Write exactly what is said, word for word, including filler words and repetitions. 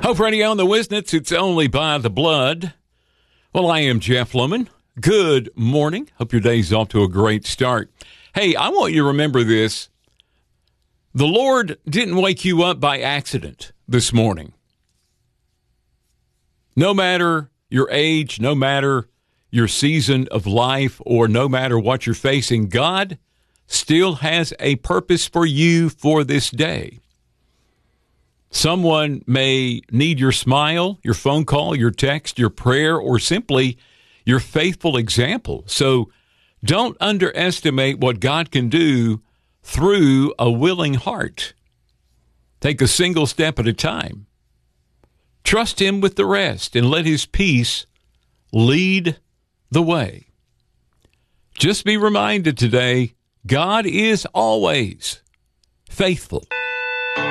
Hope Radio on the Wisnitz, it's only by the blood. Well, I am Jeff Lohman. Good morning. Hope your day's off to a great start. Hey, I want you to remember this. The Lord didn't wake you up by accident this morning. No matter your age, no matter your season of life, or no matter what you're facing, God still has a purpose for you for this day. Someone may need your smile, your phone call, your text, your prayer, or simply your faithful example. So don't underestimate what God can do through a willing heart. Take a single step at a time. Trust Him with the rest and let His peace lead the way. Just be reminded today, God is always faithful.